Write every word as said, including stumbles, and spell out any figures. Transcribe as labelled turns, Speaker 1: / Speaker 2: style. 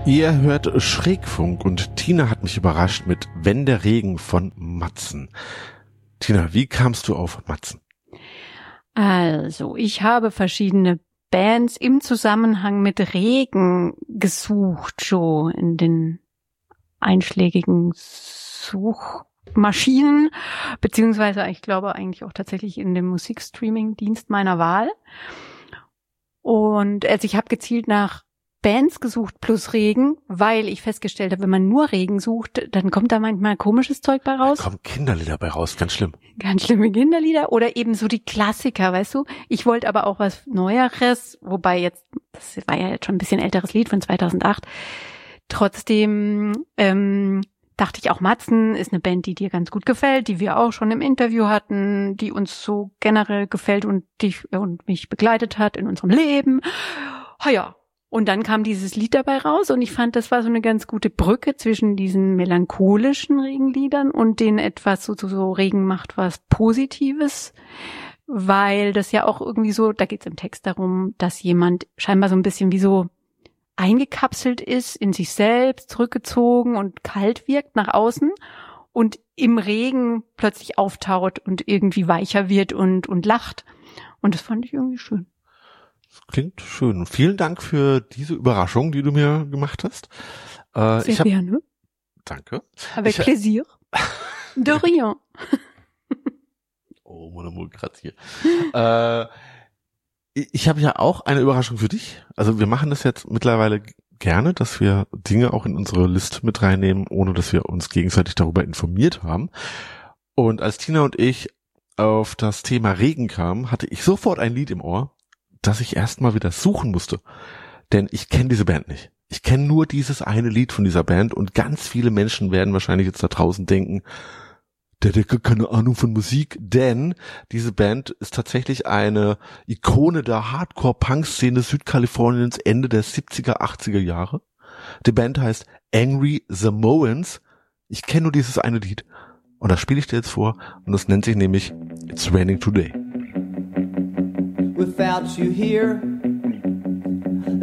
Speaker 1: Ihr hört Schrägfunk und Tina hat mich überrascht mit Wenn der Regen von Matzen. Tina, wie kamst du auf Matzen?
Speaker 2: Also, ich habe verschiedene Bands im Zusammenhang mit Regen gesucht, schon in den einschlägigen Suchmaschinen, beziehungsweise ich glaube eigentlich auch tatsächlich in dem Musikstreaming-Dienst meiner Wahl. Und also ich habe gezielt nach Bands gesucht plus Regen, weil ich festgestellt habe, wenn man nur Regen sucht, dann kommt da manchmal komisches Zeug bei raus.
Speaker 1: Da kommen Kinderlieder bei raus, ganz schlimm.
Speaker 2: Ganz schlimme Kinderlieder oder eben so die Klassiker, weißt du. Ich wollte aber auch was Neueres, wobei jetzt, das war ja jetzt schon ein bisschen älteres Lied von zweitausendacht. Trotzdem ähm, dachte ich auch, Matzen ist eine Band, die dir ganz gut gefällt, die wir auch schon im Interview hatten, die uns so generell gefällt und dich und mich begleitet hat in unserem Leben. Ha ja. Und dann kam dieses Lied dabei raus und ich fand, das war so eine ganz gute Brücke zwischen diesen melancholischen Regenliedern und den etwas so, so, so Regen macht was Positives, weil das ja auch irgendwie so, da geht es im Text darum, dass jemand scheinbar so ein bisschen wie so eingekapselt ist, in sich selbst, zurückgezogen und kalt wirkt nach außen und im Regen plötzlich auftaucht und irgendwie weicher wird und, und lacht. Und das fand ich irgendwie schön.
Speaker 1: Klingt schön. Vielen Dank für diese Überraschung, die du mir gemacht hast. Äh,
Speaker 2: Sehr
Speaker 1: ich hab,
Speaker 2: gerne.
Speaker 1: Danke.
Speaker 2: Avec
Speaker 1: ich,
Speaker 2: plaisir. De rien.
Speaker 1: Oh, mon amour, grazie. äh, ich habe ja auch eine Überraschung für dich. Also wir machen das jetzt mittlerweile gerne, dass wir Dinge auch in unsere Liste mit reinnehmen, ohne dass wir uns gegenseitig darüber informiert haben. Und als Tina und ich auf das Thema Regen kamen, hatte ich sofort ein Lied im Ohr, dass ich erstmal wieder suchen musste. Denn ich kenne diese Band nicht. Ich kenne nur dieses eine Lied von dieser Band und ganz viele Menschen werden wahrscheinlich jetzt da draußen denken, der Decke keine Ahnung von Musik, denn diese Band ist tatsächlich eine Ikone der Hardcore-Punk-Szene Südkaliforniens Ende der siebziger, achtziger Jahre. Die Band heißt Angry Samoans. Ich kenne nur dieses eine Lied und das spiele ich dir jetzt vor und das nennt sich nämlich It's Raining Today.
Speaker 3: Without you here,